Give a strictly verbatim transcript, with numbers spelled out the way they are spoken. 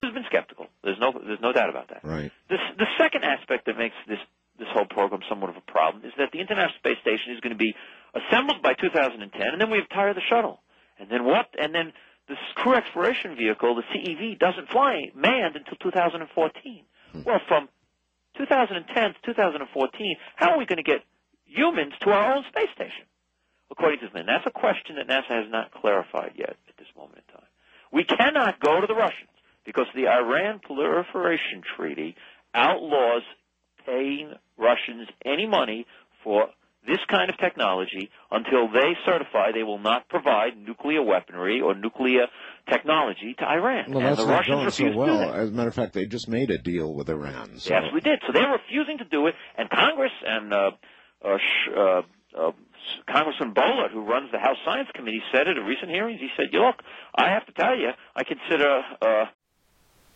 has been skeptical. There's no there's no doubt about that. Right. This, the second aspect that makes this this whole program somewhat of a problem is that the International Space Station is going to be assembled by two thousand ten, and then we retire the shuttle. And then what? And then the crew exploration vehicle, the C E V, doesn't fly manned until two thousand fourteen. Hmm. Well, from two thousand ten to two thousand fourteen, how are we going to get humans to our own space station? According to them, that's a question that NASA has not clarified yet at this moment in time. We cannot go to the Russians because the Iran Proliferation Treaty outlaws paying Russians any money for this kind of technology until they certify they will not provide nuclear weaponry or nuclear technology to Iran. Well, and that's the not Russians going so refuse to do well. that. As a matter of fact, they just made a deal with Iran. So. They absolutely did. So they're refusing to do it, and Congress and uh, uh, sh- uh, uh, Congressman Boehlert, who runs the House Science Committee, said at a recent hearings, he said, look, I have to tell you, I consider uh,